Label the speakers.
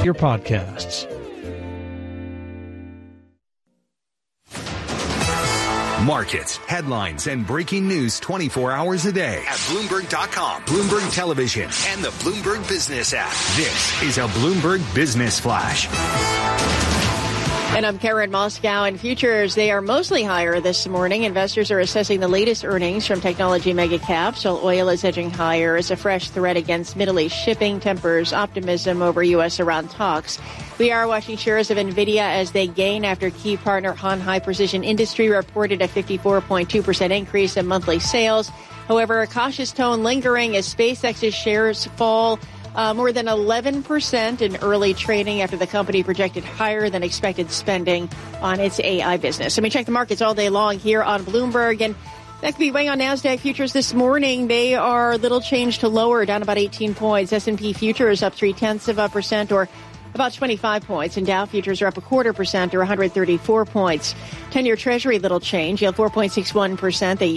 Speaker 1: your podcasts.
Speaker 2: Markets, headlines, and breaking news 24 hours a day at Bloomberg.com, Bloomberg Television, and the Bloomberg Business app. This is a Bloomberg Business Flash.
Speaker 3: And I'm Karen Moscow. In futures, they are mostly higher this morning. Investors are assessing the latest earnings from technology mega caps, while oil is edging higher as a fresh threat against Middle East shipping tempers optimism over U.S.-Iran talks. We are watching shares of NVIDIA as they gain after key partner Han High Precision Industry reported a 54.2% increase in monthly sales. However, a cautious tone lingering as SpaceX's shares fall more than 11% in early trading after the company projected higher than expected spending on its AI business. Let me check the markets all day long here on Bloomberg. And that could be weighing on NASDAQ futures this morning. They are little change to lower, down about 18 points. S&P futures up 0.3% or about 25 points. And Dow futures are up 0.25% or 134 points. 10-year Treasury little change, yield 4.61%. They